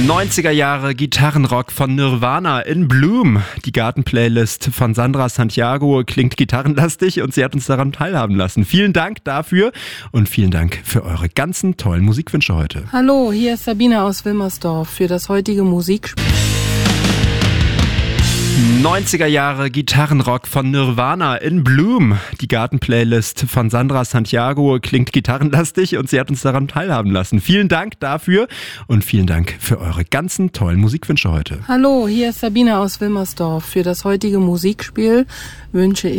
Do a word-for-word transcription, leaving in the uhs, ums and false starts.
neunziger Jahre Gitarrenrock von Nirvana in Bloom. Die Garten-Playlist von Sandra Santiago klingt gitarrenlastig und sie hat uns daran teilhaben lassen. Vielen Dank dafür und vielen Dank für eure ganzen tollen Musikwünsche heute. Hallo, hier ist Sabine aus Wilmersdorf für das heutige Musikspiel. neunziger Jahre Gitarrenrock von Nirvana in Bloom. Die Garten-Playlist von Sandra Santiago klingt gitarrenlastig und sie hat uns daran teilhaben lassen. Vielen Dank dafür und vielen Dank für eure ganzen tollen Musikwünsche heute. Hallo, hier ist Sabine aus Wilmersdorf für das heutige Musikspiel wünsche ich